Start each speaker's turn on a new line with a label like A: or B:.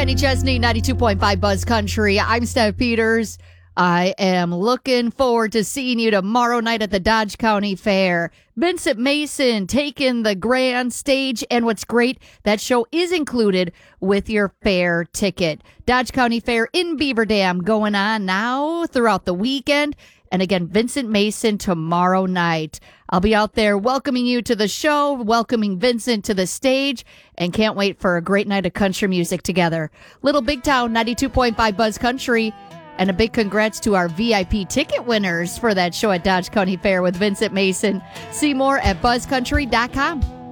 A: Kenny Chesney, 92.5 Buzz Country. I'm Steph Peters. I am looking forward to seeing you tomorrow night at the Dodge County Fair. Vincent Mason taking the grand stage, and what's great, that show is included with your fair ticket. Dodge County Fair in Beaver Dam going on now throughout the weekend. And again, Vincent Mason tomorrow night. I'll be out there welcoming you to the show, welcoming Vincent to the stage, and can't wait for a great night of country music together. Little Big Town, 92.5 Buzz Country. And a big congrats to our VIP ticket winners for that show at Dodge County Fair with Vincent Mason. See more at buzzcountry.com.